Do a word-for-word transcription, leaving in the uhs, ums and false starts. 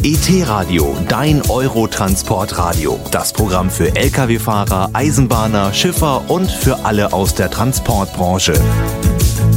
E T-Radio, dein Eurotransportradio. Das Programm für Lkw-Fahrer, Eisenbahner, Schiffer und für alle aus der Transportbranche.